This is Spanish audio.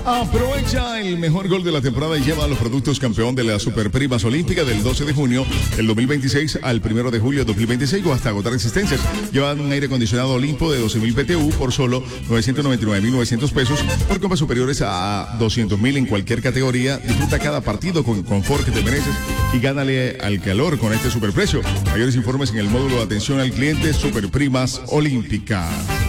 Aprovecha el mejor gol de la temporada y lleva los productos campeón de la Superprimas Olímpica del 12 de junio del 2026 al 1 de julio del 2026 o hasta agotar existencias. Llevan un aire acondicionado Olimpo de 12.000 PTU por solo 999.900 pesos por compras superiores a 200.000 en cualquier categoría. Disfruta cada partido con el confort que te mereces y gánale al calor con este superprecio. Mayores informes en el módulo de atención al cliente Superprimas Olímpica.